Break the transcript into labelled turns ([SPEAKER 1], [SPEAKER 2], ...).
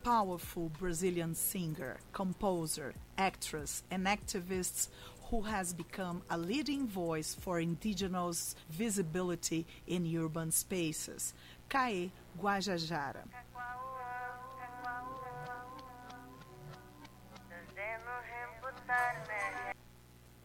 [SPEAKER 1] powerful Brazilian singer, composer, actress, and activist who has become a leading voice for indigenous visibility in urban spaces, Caê Guajajara.